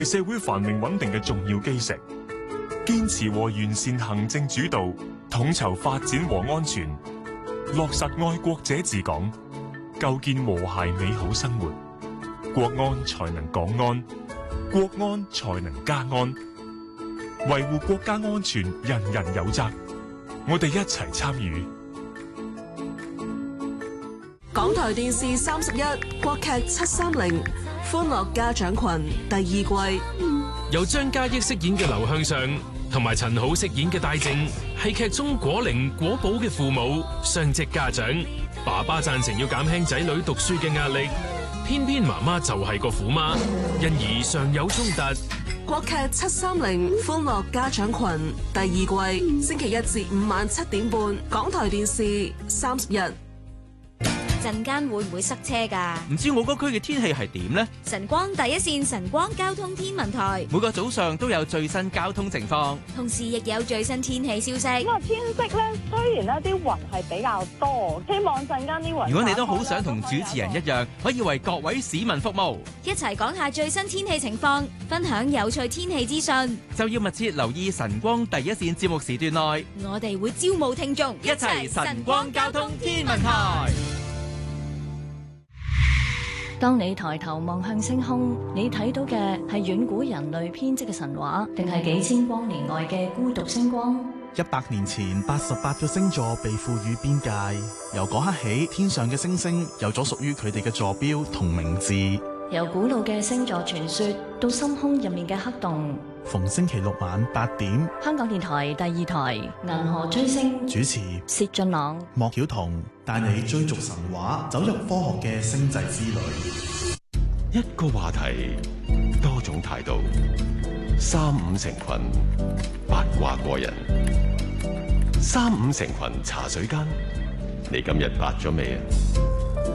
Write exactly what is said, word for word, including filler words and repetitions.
社會繁榮穩定嘅重要基石。堅持和完善行政主導，統籌發展和安全，落實愛國者治港，構建和諧美好生活。國安才能港安，國安才能家安。維護國家安全，人人有責。我哋一齊參與。 港台電視三十一國劇七三零歡樂家長群第二季， 由張嘉益飾演嘅劉向上同埋陳好飾演嘅戴正，係劇中果靈果寶嘅父母，雙職家長。爸爸贊成要減輕仔女讀書嘅壓力，偏偏媽媽就係個虎媽，因而常有衝突。 國劇七三零歡樂家長群第二季，星期一至五晚七點半，港台電視三十一。 陣間會唔會塞車㗎？ 唔知我嗰區嘅天氣係點呢？ 晨光第一線晨光交通天文台每個早上都有最新交通情況， 同時亦有最新天氣消息。 咁啊，天色咧雖然咧啲雲係比較多，希望陣間啲雲。 如果你都好想同主持人一樣，可以為各位市民服務， 一齊講下最新天氣情況，分享有趣天氣資訊， 就要密切留意晨光第一線節目時段內， 我哋會招募聽眾， 一齊晨光交通天文台。 當你抬頭望向星空，你睇到嘅係遠古人類編織嘅神話，定係幾千光年外嘅孤獨星光？ 一百年前，八十八個星座被賦予邊界，由嗰刻起，天上嘅星星有咗屬於佢哋嘅座標同名字。 由古老嘅星座傳說到深空入面嘅黑洞。 逢星期六晚八點，香港電台第二台銀河追星主持薛俊朗、莫曉彤帶你追逐神話，走入科學嘅星際之旅。 一個話題，多種態度，三五成群，八卦過人。三五成群茶水間，你今日八咗未啊？